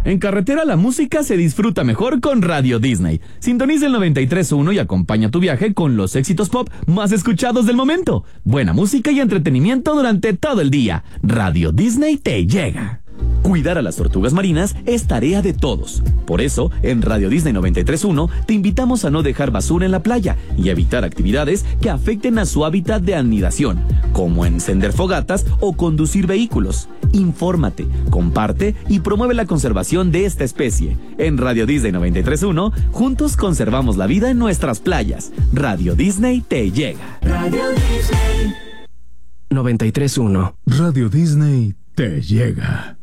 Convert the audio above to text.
En carretera la música se disfruta mejor con Radio Disney. Sintoniza el 93.1 y acompaña tu viaje con los éxitos pop más escuchados del momento. Buena música y entretenimiento durante todo el día. Radio Disney te llega. Cuidar a las tortugas marinas es tarea de todos. Por eso, en Radio Disney 93.1 te invitamos a no dejar basura en la playa y evitar actividades que afecten a su hábitat de anidación, como encender fogatas o conducir vehículos. Infórmate, comparte y promueve la conservación de esta especie. En Radio Disney 93.1, juntos conservamos la vida en nuestras playas. Radio Disney te llega. Radio Disney 93.1. Radio Disney te llega.